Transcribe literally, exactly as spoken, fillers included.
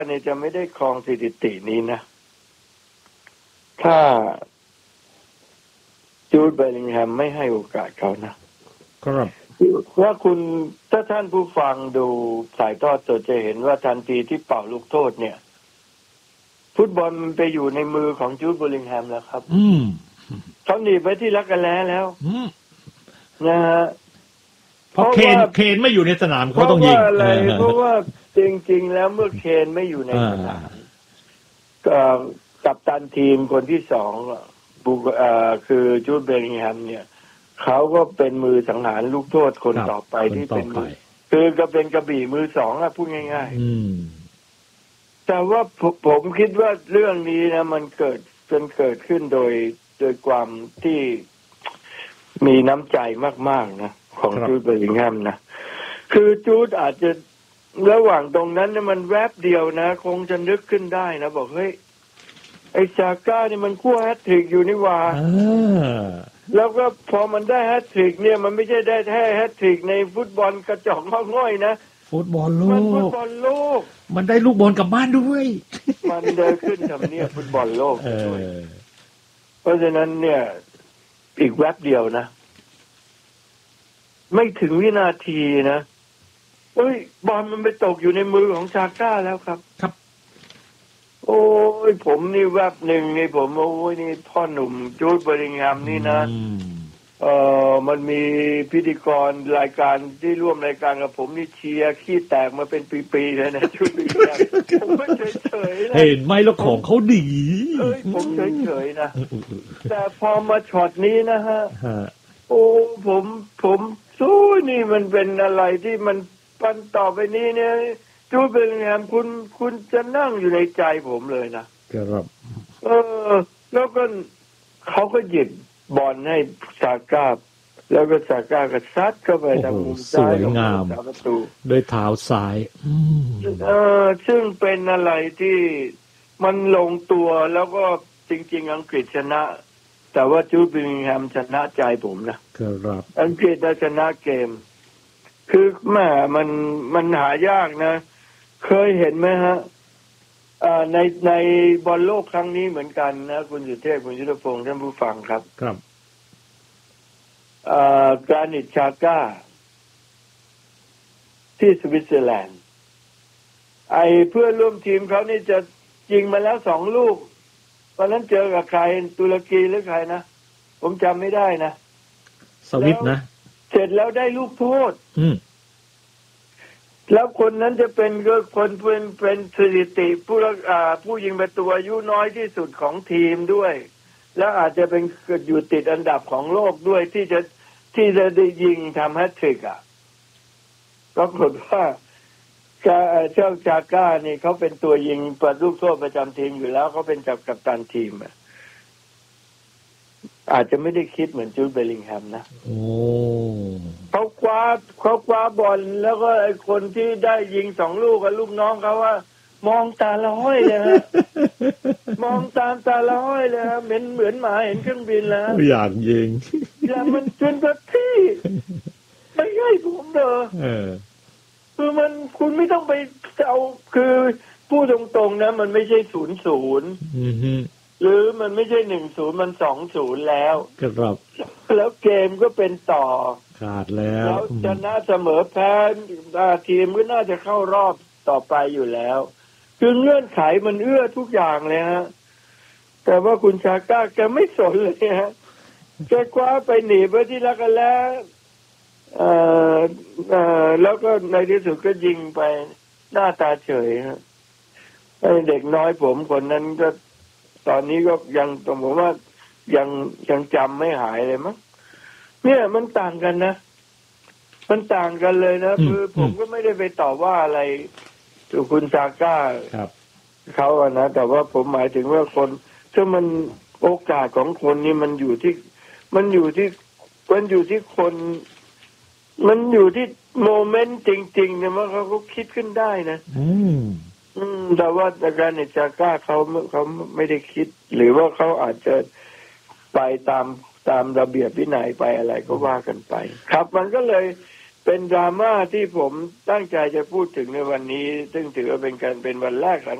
เนี่ยจะไม่ได้ครองสถิตินี้นะถ้าจูดเบลลิงแฮมไม่ให้โอกาสเขานะครับว่าคุณถ้าท่านผู้ฟังดูสายทอดสดจะเห็นว่าทันทีที่เป่าลูกโทษเนี่ยฟุตบอลไปอยู่ในมือของจูดเบลลิงแฮมแล้วครับอืมเขาหนีไปที่ลักกันแล้วแล้วนะฮะเพราะเคนเคนไม่อยู่ในสนามเขาต้องยิงเพราะว่าอะไรเพราะว่าจริงๆแล้วเมื่อเคนไม่อยู่ในสนามกัปตันทีมคนที่สองบุกคือจูดเบลลิงแฮมเนี่ยเขาก็เป็นมือสังหารลูกโทษคนต่อไปที่เป็นคือก็เป็นกระบี่มือสองอะพูดง่ายๆแต่ว่าผมคิดว่าเรื่องนี้นะมันเกิดจนเกิดขึ้นโดยโดยความที่มีน้ำใจมากๆนะของจูดเบลลิงแฮมนะคือจูดอาจจะระหว่างตรงนั้นเนี่ยมันแวบเดียวนะคงจะนึกขึ้นได้นะบอกเฮ้ยไอ้ซาก้านี่มันคู่แฮตทริกอยู่นี่หว่าแล้วก็พอมันได้แฮตทริกเนี่ยมันไม่ใช่ได้แค่แฮตทริกในฟุตบอลกระจอกงอกง่อยนะฟุตบอลโลกมันฟุตบอลโลกมันได้ลูกบอลกลับบ้านด้วยมันเดินขึ้นทำเนียบฟุตบอลโลกด้วยเพราะฉะนั้นเนี่ยอีกแวบเดียวนะไม่ถึงวินาทีนะเอ้ยบอลมันไปตกอยู่ในมือของซาก้าแล้วครับครับโอ้ยผมนี่แวบหนึ่งนี่ผมโอ้ยนี่พ่อหนุ่มจูดเบลลิงแฮมนี่นะเออมันมีพิธีกรรายการที่ร่วมรายการกับผมนี่เชียร์ขี้แตกมาเป็นปีๆเลยนะจูดเบลลิงแฮมผมไม่เฉยๆนะเห็นไหมแล้วของเขาดีเอ้ยผมเฉยๆนะแต่พอมาช็อตนี้นะฮะโอ้ผมผมสู้นี่มันเป็นอะไรที่มันปันต่อไปนี้เนี่ยจูดเบลลิงแฮมคุณคุณจะนั่งอยู่ในใจผมเลยนะครับเออแล้วก็เขาก็หยิบบอลให้ซาก้าแล้วก็ซาก้าก็ซัดเข้าไปทางมุมซ้ายของประตูด้วยเท้าซ้ายเออซึ่งเป็นอะไรที่มันลงตัวแล้วก็จริงๆอังกฤษชนะแต่ว่าจูดเบลลิงแฮมชนะใจผมนะครับอังกฤษได้ชนะเกมคือแม่มันมันหายากนะเคยเห็นไหมฮะในในบอลโลกครั้งนี้เหมือนกันนะคุณสุเทพคุณยุทธพงศ์ท่านผู้ฟังครับครับกรานิตชาก้าที่สวิตเซอร์แลนด์ไอ้เพื่อนร่วมทีมเขานี่จะยิงมาแล้วสองลูกตอนนั้นเจอกับใครตุรกีหรือใครนะผมจำไม่ได้นะสวิตนะเสร็จแล้วได้ลูกโทษอืมแล้วคนนั้นจะเป็นก็คนเป็นเป็นสถิติผู้อ่าผู้ยิงประตูอายุน้อยที่สุดของทีมด้วยแล้วอาจจะเป็นอยู่ติดอันดับของโลกด้วยที่จะที่จะได้ยิงทำแฮตทริกอ่ะปรากฏว่าเจ้าชาก้านี่เขาเป็นตัวยิงประตูลูกโทษประจำทีมอยู่แล้วเขาเป็นจับกัปตันทีมอ่ะอาจจะไม่ได้คิดเหมือนจูดเบลลิงแฮมนะโอ้เขาคว้าเขาคว้าบอลแล้วก็ไอ้คนที่ได้ยิงสองลูกกับลูกน้องเขาว่ามองตาละห้อยเลยฮะ มองตามตาละห้อยเลยฮะเหมือนเหมือนหมาเห็นเครื่องบินแล้วอยากยิงอย่ามันจนแบบที่ไม่ใช่ผมเด้อคือมันคุณไม่ต้องไปเอาคือพูดตรงๆนะมันไม่ใช่ศูนย์ศูนย์หรือมันไม่ใช่หนึ่งศูนย์มันสองศูนย์แล้วครับแล้วเกมก็เป็นต่อขาดแล้วแล้วชนะเสมอแพ้ทีมก็น่าจะเข้ารอบต่อไปอยู่แล้วคือเงื่อนไขมันเอื้อทุกอย่างเลยฮะแต่ว่าคุณชาก้าแกไม่สนเลยฮะแกคว้าไปหนีไปที่ลักกันแล้วเอ่อเอ่อแล้วก็ในที่สุดก็ยิงไปหน้าตาเฉยฮะไอ้เด็กน้อยผมคนนั้นก็ตอนนี้ก็ยังผมว่ายังยังจำไม่หายเลยมั้งเนี่ยมันต่างกันนะมันต่างกันเลยนะคือผมก็ไม่ได้ไปตอบว่าอะไรถูกคุณซาก้าเขาอะนะแต่ว่าผมหมายถึงว่าคนถ้ามันโอกาสของคนนี่มันอยู่ที่มันอยู่ที่มันอยู่ที่คนมันอยู่ที่โมเมนต์จริงๆเนี่ยว่าเขาเขาคิดขึ้นได้นะอืมอืมแต่ว่าอาการในซาก้าเขาเขาไม่ได้คิดหรือว่าเขาอาจจะไปตามตามระเบียบวินัยไปอะไรก็ว่ากันไปครับมันก็เลยเป็นดราม่าที่ผมตั้งใจจะพูดถึงในวันนี้ ซึ่งถือว่าเป็นการเป็นวันแรกหลัง